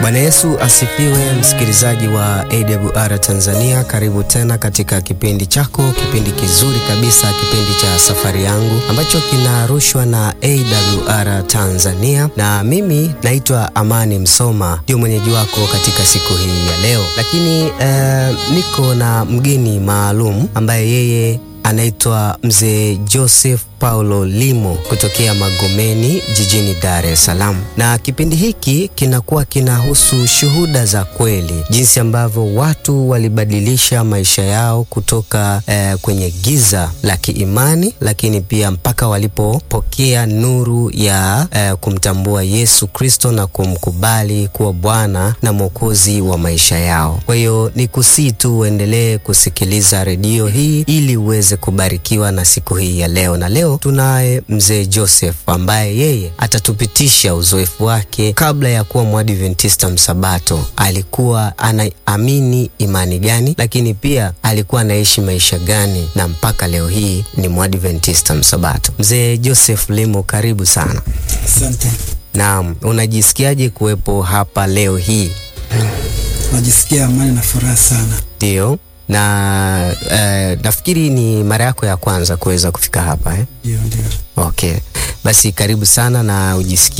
Bwana Yesu asifiwe, msikilizaji wa AWR Tanzania. Karibu tena katika kipindi chako, kipindi kizuri kabisa, kipindi cha Safari Yangu ambacho kinarushwa na AWR Tanzania, na mimi naitwa Amani Msoma, ndio mwenyeji wako katika siku hii ya leo. Lakini niko na mgeni maalum ambaye yeye anaitwa Mzee Joseph Paulo Limo kutokea Magomeni jijini Dar es Salaam. Na kipindi hiki kinakuwa kinahusu shuhuda za kweli, jinsi ambavyo watu walibadilisha maisha yao kutoka kwenye giza la kiimani, lakini pia mpaka walipopokea nuru ya kumtambua Yesu Kristo na kumkubali kuwa Bwana na Mwokozi wa maisha yao. Kwa hiyo nikusii tu uendelee kusikiliza redio hii ili uweze kubarikiwa na siku hii ya leo. Na leo tunaye Mzee Joseph ambaye yeye atatupitisha uzoefu wake. Kabla ya kuwa Mwadventista Msabato, alikuwa anaamini imani gani, lakini pia alikuwa anaishi maisha gani, na mpaka leo hii ni Mwadventista Msabato. Mzee Joseph Limo, karibu sana. Asante. Naam, unajisikiaje kuwepo hapa leo hii? Najisikia amani na furaha sana. Ndio. Na nafikiri ni mara yako ya kwanza kuweza kufika hapa Ndio. Okay. Basi karibu sana na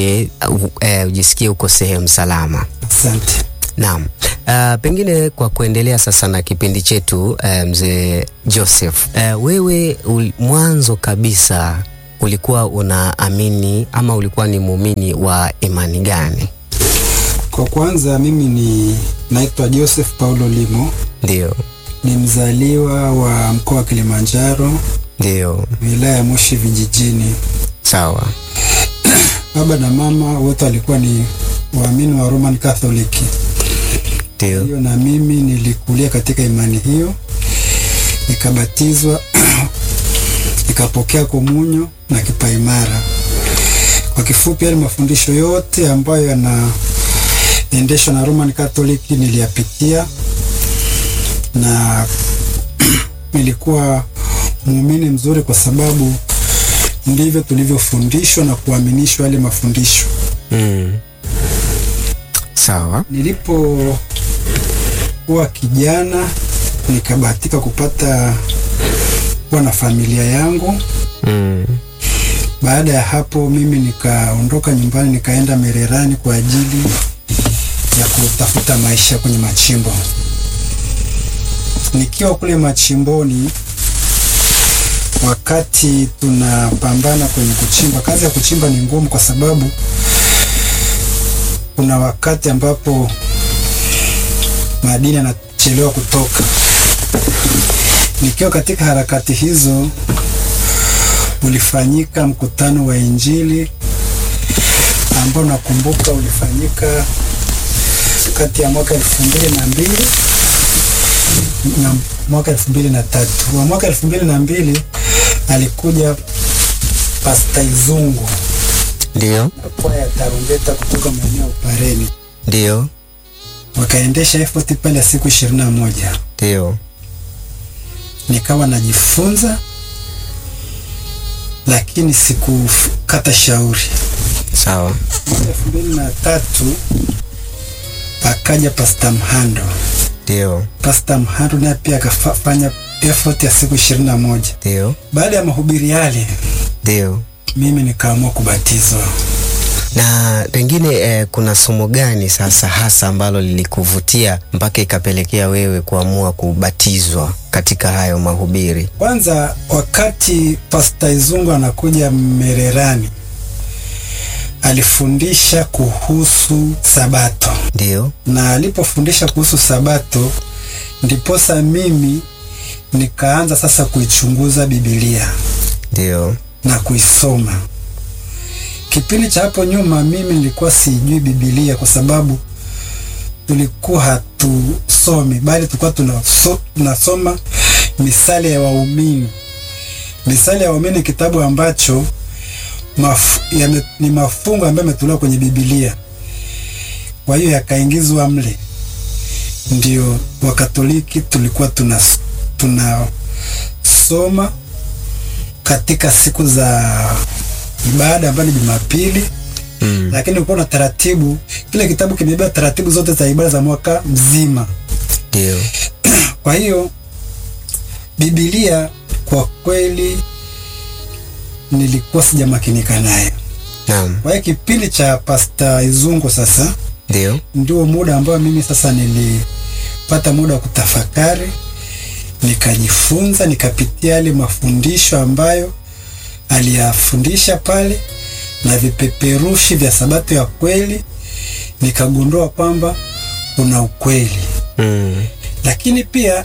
ujisikie uko sehemu salama. Asante. Naam. Pengine kwa kuendelea sasa na kipindi chetu, Mzee Joseph, wewe mwanzo kabisa ulikuwa unaamini ama ulikuwa ni muumini wa imani gani? Kwa kwanza mimi naitwa Joseph Paulo Limo. Ndio. Ni mzaliwa wa mkoa wa Kilimanjaro. Ndio. Wilaya ya Moshi vijijini. Sawa. Baba na mama wote walikuwa ni waamini wa Roman Catholic. Ndio. Hiyo na mimi nilikulia katika imani hiyo. Nikabatizwa, nikapokea komunyo na kipaimara. Kwa kifupi, yale mafundisho yote ambayo yanaendeshwa na Roman Catholic niliyapitia, na nilikuwa muumini mzuri kwa sababu ndivyo tulivyofundishwa na kuaminishwa yale mafundisho. Sawa. Nilipokuwa kijana nikabahatika kuwa na familia yangu. Baada ya hapo mimi nikaondoka nyumbani nikaenda Mererani kwa ajili ya kutafuta maisha kwenye machimbo. Nikiwa kule machimboni, wakati tunapambana kwenye kuchimba, kazi ya kuchimba ni ngumu kwa sababu kuna wakati ambapo madini yanachelewa kutoka. Nikiwa katika harakati hizo, ulifanyika mkutano wa Injili ambao nakumbuka ulifanyika kati ya mwaka 2002 na mwaka 2003. Wa mwaka 2002 alikuja Pastor Izungu. Ndio. Kwa ya tarumbeta kutoka maeneo Upareni. Ndio. Wakaendesha effort pale siku 21. Ndio. Nikawa najifunza, lakini sikukata shauri. Sawa. Mwaka 2003 akaja Pastor Mhando. Ndio. Pastor Mhando naye pia akafanya effort ya siku 21. Ndio. Baada ya mahubiri yale, ndio, mimi nikaamua kubatizwa. Na pengine kuna somo gani sasa hasa ambalo lilikuvutia mpaka ikapelekea wewe kuamua kubatizwa katika hayo mahubiri? Kwanza, wakati Pastor Izungu anakuja Mererani, alifundisha kuhusu Sabato. Ndio. Na alipofundisha kuhusu Sabato, ndiposa mimi nikaanza sasa kuichunguza Biblia. Ndio. Na kuisoma. Kipindi cha hapo nyuma mimi nilikuwa sijui Biblia kwa sababu tulikuwa hatusomi, bali tulikuwa tunasoma Misali ya Waumini. Misali ya Waumini, kitabu ambacho ni mafungu ambayo yametolewa kwenye Biblia. Kwa hiyo yakaingizwa mle. Ndio Wakatoliki tulikuwa tunasoma katika siku za ibada ambayo ni Jumapili. Lakini ulikuwa na taratibu kile kitabu kimebeba taratibu zote za ibada za mwaka mzima. Ndio. Kwa hiyo Biblia kwa kweli nilikuwa sijamakinika naye. Naam. Kwa hiyo kipindi cha Pastor Izungu sasa ndio muda ambao mimi sasa nilipata muda wa kutafakari, nikajifunza, nikapitia yale mafundisho ambayo aliyafundisha pale na vipeperushi vya Sabato ya kweli, nikagundua kwamba kuna ukweli. Lakini pia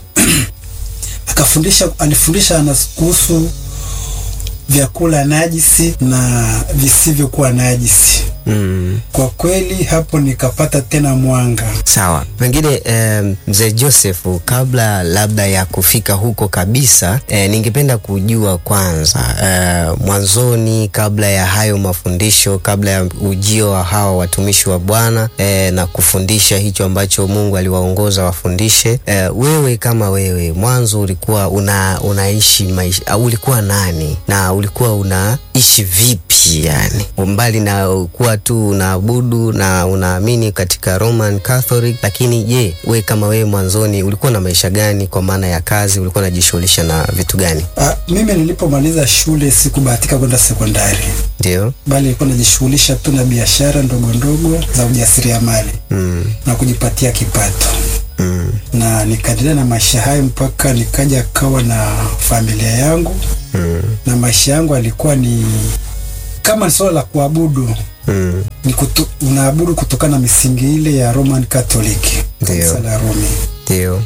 alifundisha kuhusu vyakula najisi na visivyokuwa najisi. Kwa kweli hapo nikapata tena mwanga. Sawa. Pengine Mzee Joseph, kabla labda ya kufika huko kabisa, ningependa kujua kwanza, mwanzoni, kabla ya hayo mafundisho, kabla ya ujio wa hawa watumishi wa Bwana na kufundisha hicho ambacho Mungu aliwaongoza wafundishe, wewe kama wewe mwanzo ulikuwa unaishi maisha, ulikuwa nani na ulikuwa unaishi vipi? Yani mbali na kuwa tu unaabudu na unaamini katika Roman Catholic, lakini je, we kama wewe mwanzoni ulikuwa na maisha gani? Kwa maana ya kazi, ulikuwa unajishughulisha na vitu gani? Mimi nilipomaliza shule sikubahatika kwenda sekondari. Ndio. Bali nilikuwa najishughulisha tu na biashara ndogo ndogo za ujasiriamali na kujipatia kipato. Na nikaendelea na maisha hayo mpaka nikaja kawa na familia yangu. Na maisha yangu alikuwa ni kama swala la kuabudu. Ni unaabudu kutokana na misingi ile ya Roman Catholic, kanisa la Rumi. Ndio.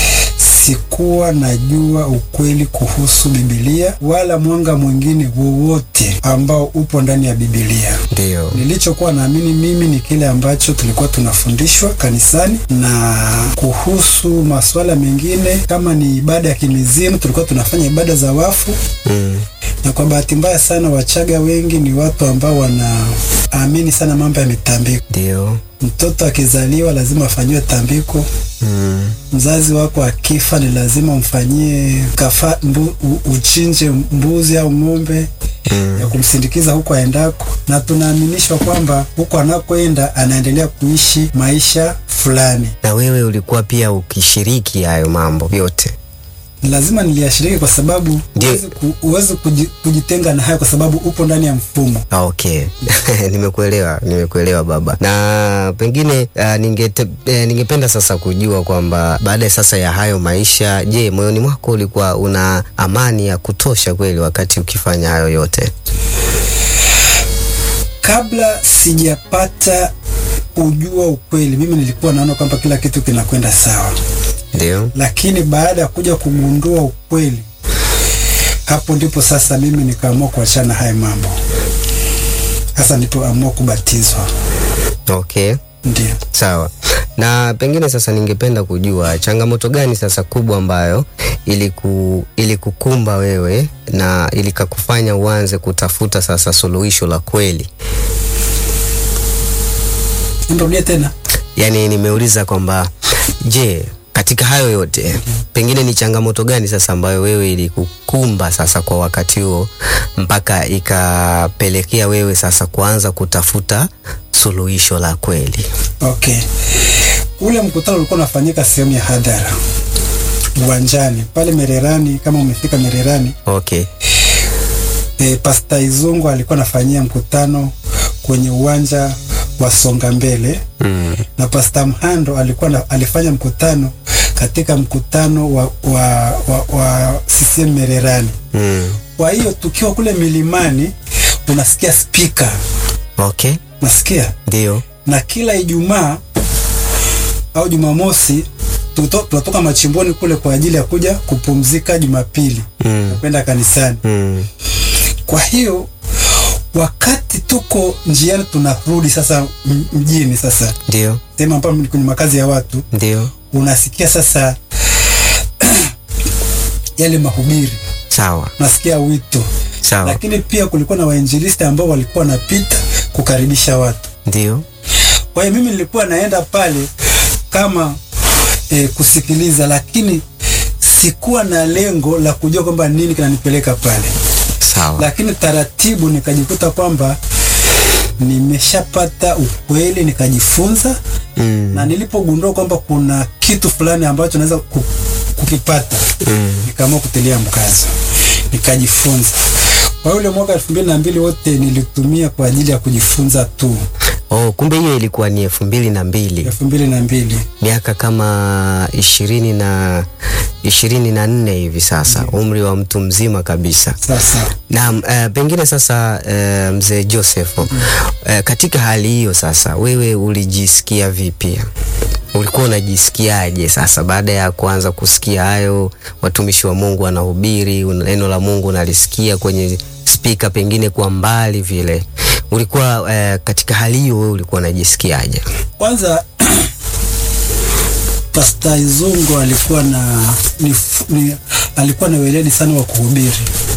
Sikuwa najua ukweli kuhusu Biblia wala mwanga mwingine wowote ambao upo ndani ya Biblia. Ndio. Nilichokuwa naamini mimi ni kile ambacho tulikuwa tunafundishwa kanisani, na kuhusu masuala mengine kama ni ibada ya kimizimu tulikuwa tunafanya ibada za wafu. Na kwa bahati mbaya sana Wachaga wengi ni watu ambao wanaamini sana mambo ya mitambiko. Ndio. Mtoto akizaliwa lazima afanyiwe tambiko. Mzazi wako akifa ni lazima umfanyie uchinje mbuzi au ng'ombe ya kumsindikiza huko aendako, na tunaaminishwa kwamba huko anakoenda anaendelea kuishi maisha fulani. Na wewe ulikuwa pia ukishiriki hayo mambo yote? Lazima niliyashiriki kwa sababu uweze kujitenga na hayo kwa sababu upo ndani ya mfumo. Okay. Nimekuelewa baba. Na pengine ningependa sasa kujua kwamba baada sasa ya hayo maisha, je, moyoni mwako ulikuwa una amani ya kutosha kweli wakati ukifanya hayo yote? Kabla sijapata kujua ukweli, mimi nilikuwa naona kwamba kila kitu kinakwenda sawa. Ndio. Lakini baada ya kuja kugundua ukweli, hapo ndipo sasa mimi nikaamua kuachana haya mambo. Sasa nilipoamua kubatizwa. Okay. Ndio. Sawa. Na pengine sasa ningependa kujua changamoto gani sasa kubwa ambayo ilikukumba wewe na ilikakufanya uanze kutafuta sasa suluhisho la kweli? Ndio tena. Yaani nimeuliza kwamba je, katika hayo yote pengine ni changamoto gani sasa ambayo wewe ilikukumba sasa kwa wakati huo mpaka ikapelekea wewe sasa kuanza kutafuta suluhisho la kweli? Okay. Ule mkutano ulikuwa unafanyika sehemu ya hadhara, uwanjani pale Mererani. Kama umefika Mererani. Okay. Pastor Izungu alikuwa anafanyia mkutano kwenye uwanja wa Songa Mbele. Na Pastor Mhando alifanya mkutano katika mkutano wa CCM Mererani. Kwa hiyo tukiwa kule milimani unasikia speaker. Okay. Nasikia? Ndio. Na kila Ijumaa au Jumamosi tunatoka machimboni kule kwa ajili ya kuja kupumzika Jumapili kwenda kanisani. Kwa hiyo wakati tuko njiani tunarudi sasa mjini sasa. Ndio. Sema hapa kwenye makazi ya watu. Ndio. Unasikia sasa yale mahubiri. Sawa. Nasikia wito. Sawa. Lakini pia kulikuwa na wainjilisti ambao walikuwa wanapita kukaribisha watu. Ndio. Kwa hiyo mimi nilikuwa naenda pale kama kusikiliza, lakini sikuwa na lengo la kujua kwamba nini kinanipeleka pale. Sawa. Lakini taratibu nikajikuta kwamba nimeshapata ukweli, nikajifunza na nilipogundua kwamba kuna kitu fulani ambacho naweza kukipata, nikaamua kutilia mkazo, nikajifunza. Kwa ule mwaka 2002 wote nilitumia kwa ajili ya kujifunza tu. Oh, kumbe hiyo ilikuwa ni 2002. Miaka kama 24 hivi sasa. Umri wa mtu mzima kabisa. Sasa. Na pengine sasa mzee Joseph, katika hali hiyo sasa wewe ulijisikia vipi? Ulikuwa unajisikiaje sasa baada ya kuanza kusikia hayo watumishi wa Mungu wanahubiri, neno la Mungu unalisikia kwenye speaker pengine kwa mbali vile? Ulikuwa katika hali hiyo wewe ulikuwa unajisikiaje? Kwanza Pastor Izungu alikuwa na weledi sana wa kuhubiri.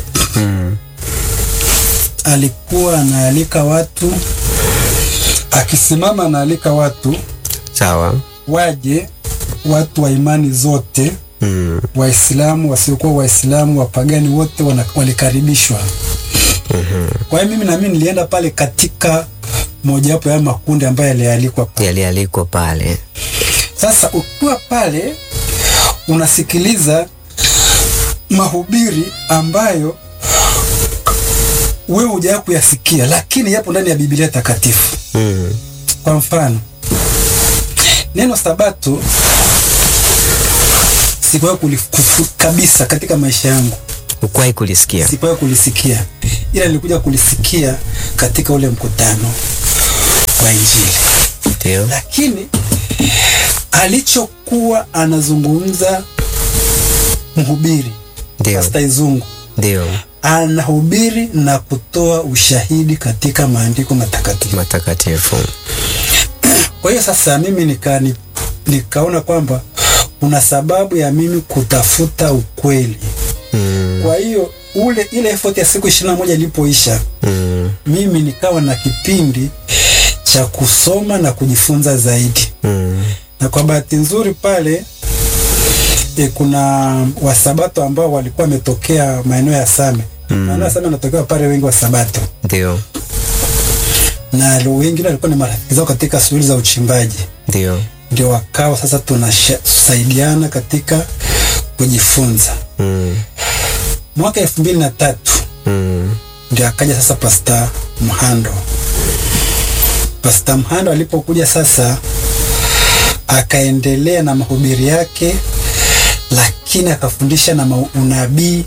Alikuwa anaalika watu, akisimama anaalika watu, sawa, waje, watu wa imani zote, Waislamu, wasiokuwa Waislamu, wapagani, wote walikaribishwa. Kwa hiyo mimi nilienda pale katika mojawapo ya makundi ambayo yalialikwa pale. Sasa ukiwa pale unasikiliza mahubiri ambayo wewe hujawahi kuyasikia, lakini yapo ndani ya Biblia takatifu. Kwa mfano, neno Sabato sikuwahi kabisa katika maisha yangu. Ukuwahi kulisikia? Sikuwahi kulisikia. Ila nilikuja kulisikia katika ule mkutano wa Injili. Ndio. Lakini alichokuwa anazungumza mhubiri, Pastor Izungu, ndio, anahubiri na kutoa ushahidi katika maandiko matakatifu. Kwa hiyo sasa mimi nikaona kwamba kuna sababu ya mimi kutafuta ukweli. Kwa hiyo ile effort ya siku 21 ilipoisha, mimi nikawa na kipindi cha kusoma na kujifunza zaidi. Na kwa bahati nzuri pale kuna Wasabato ambao walikuwa wametokea maeneo ya Same. Maana Same anatokea pale wengi wa Sabato. Ndio. Na wengine walikuwa ni marafiki zao katika shughuli za uchimbaji. Ndio wakawa sasa tunasaidiana katika kujifunza. Mwaka 2003 ndio akaja sasa Pastor Mhando. Pastor Mhando alipokuja sasa akaendelea na mahubiri yake, lakini akafundisha na unabii.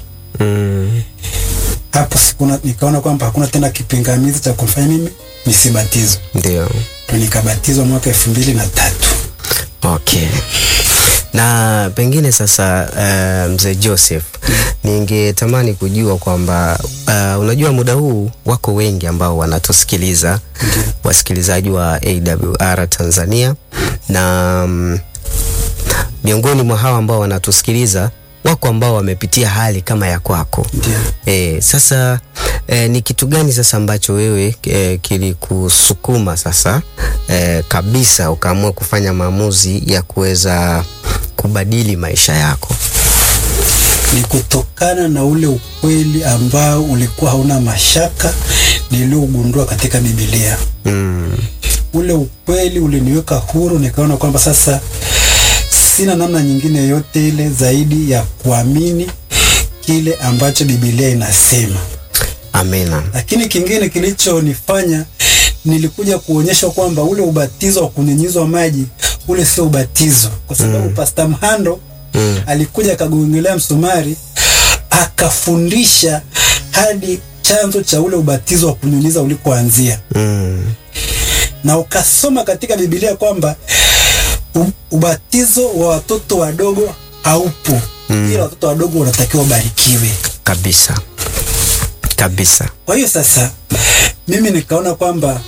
Hapo nikaona kwamba hakuna tena kipingamizi cha kumfanya mimi nisibatizwe. Ndio. Nikabatizwa mwaka 2003. Okay. Na pengine sasa mzee Joseph, ningetamani kujua kwamba unajua muda huu wako wengi ambao wanatusikiliza, wasikilizaji wa AWR Tanzania, na miongoni mwa hao ambao wanatusikiliza wako ambao wamepitia hali kama ya kwako. Sasa ni kitu gani sasa ambacho wewe kilikusukuma sasa kabisa ukaamua kufanya maamuzi ya kuweza kubadili maisha yako? Ni kutokana na ule ukweli ambao ulikuwa hauna mashaka niliogundua katika Biblia. Ule ukweli uliniweka huru, nikaona kwamba sasa sina namna nyingine yote ile zaidi ya kuamini kile ambacho Biblia inasema. Amina. Lakini kingine kilichonifanya, nilikuja kuonyesha kwamba ule ubatizo wa kunyunyizwa maji ule sio ubatizo, kwa sababu Pastor Mhando alikuja akagongelea msumari akafundisha hadi chanzo cha ule ubatizo wa kunyunyiza ulikoanzia. Na ukasoma katika Biblia kwamba ubatizo wa watoto wadogo haupo. Ila watoto wadogo wanatakiwa barikiwe. Kabisa. Kwa hiyo sasa mimi nikaona kwamba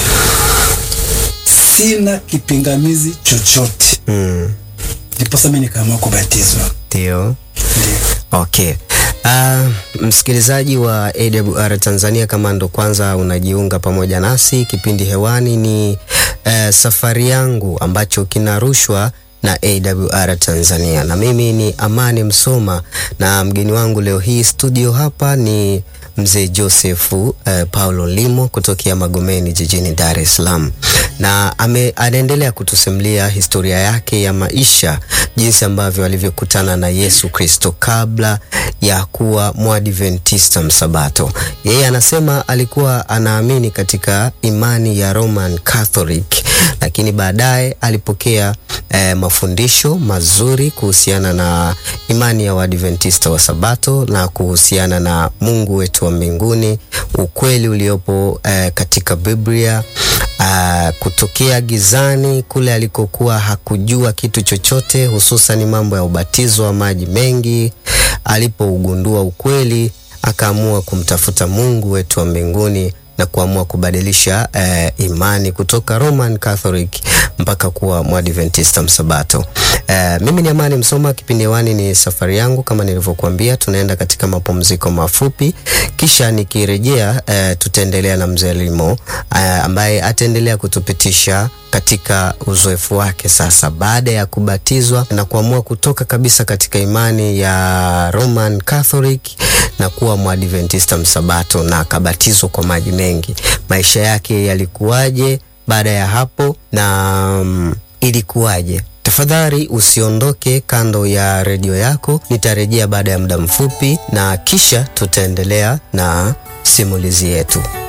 sina kipingamizi chochote. Ndipo sasa mimi nikaamua kubatizwa. Ndio. Okay. Msikilizaji wa AWR Tanzania, kama ndo kwanza unajiunga pamoja nasi, kipindi hewani ni safari yangu ambacho kinarushwa na AWR Tanzania, na mimi ni Amani Msoma, na mgeni wangu leo hii studio hapa ni mzee Joseph Paulo Limo kutokea Magomeni jijini Dar es Salaam, na anaendelea kutusimulia historia yake ya maisha, jinsi ambavyo alivyokutana na Yesu Kristo kabla ya kuwa Mwadventista msabato. Yeye anasema alikuwa anaamini katika imani ya Roman Catholic, lakini baadaye alipokea mafundisho mazuri kuhusiana na imani ya Waadventista wa Sabato na kuhusiana na Mungu wetu wa mbinguni, ukweli uliopo katika Biblia. Kutokea gizani kule alikokuwa hakujua kitu chochote, hususan mambo ya ubatizo wa maji mengi, alipougundua ukweli akaamua kumtafuta Mungu wetu wa mbinguni na kuamua kubadilisha imani kutoka Roman Catholic mpaka kuwa Mwadventista msabato. Mimi ni Amani Msoma, kipindi hewani ni Safari Yangu. Kama nilivyokuambia, tunaenda katika mapumziko mafupi, kisha nikirejea tutaendelea na mzee Limo ambaye ataendelea kutupitisha katika uzoefu wake sasa baada ya kubatizwa na kuamua kutoka kabisa katika imani ya Roman Catholic na kuwa Mwadventista msabato, na akabatizwa kwa maji mengi. Maisha yake yalikuwaje baada ya hapo na ilikuwaje? Tafadhali usiondoke kando ya redio yako. Nitarejea baada ya muda mfupi na kisha tutaendelea na simulizi yetu.